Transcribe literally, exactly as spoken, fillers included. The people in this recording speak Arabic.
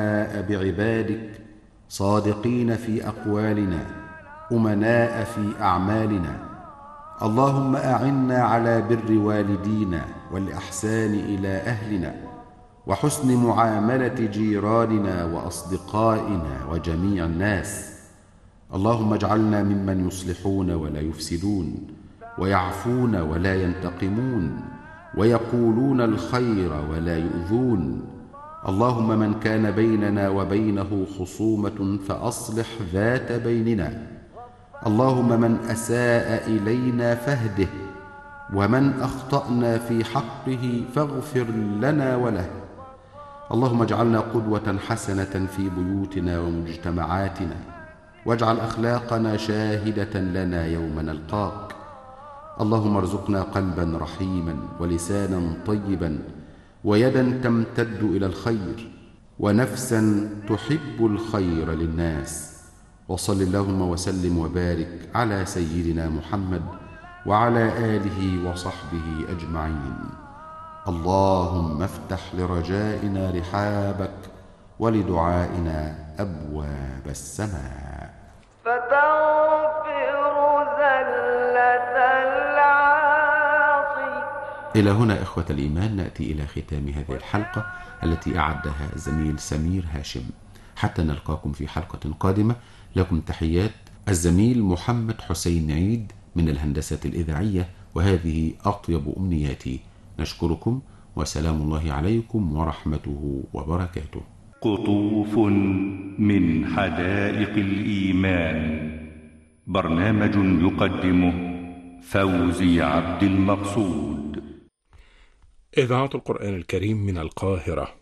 بعبادك صادقين في أقوالنا أمناء في أعمالنا. اللهم أعنا على بر والدينا والإحسان إلى أهلنا وحسن معاملة جيراننا وأصدقائنا وجميع الناس. اللهم اجعلنا ممن يصلحون ولا يفسدون ويعفون ولا ينتقمون ويقولون الخير ولا يؤذون. اللهم من كان بيننا وبينه خصومة فأصلح ذات بيننا. اللهم من أساء إلينا فاهده، ومن أخطأنا في حقه فاغفر لنا وله. اللهم اجعلنا قدوة حسنة في بيوتنا ومجتمعاتنا، واجعل أخلاقنا شاهدة لنا يوم نلقاك. اللهم ارزقنا قلبا رحيما ولسانا طيبا ويدا تمتد إلى الخير ونفسا تحب الخير للناس. وصل اللهم وسلم وبارك على سيدنا محمد وعلى آله وصحبه أجمعين. اللهم افتح لرجائنا رحابك ولدعائنا أبواب السماء. فتغفر زلة العاصي. إلى هنا إخوة الإيمان نأتي إلى ختام هذه الحلقة التي أعدها الزميل سمير هاشم. حتى نلقاكم في حلقة قادمة، لكم تحيات الزميل محمد حسين عيد من الهندسة الإذاعية، وهذه أطيب أمنياتي. نشكركم وسلام الله عليكم ورحمته وبركاته. قطوف من حدائق الإيمان، برنامج يقدمه فوزي عبد المقصود. إذاعة القرآن الكريم من القاهرة.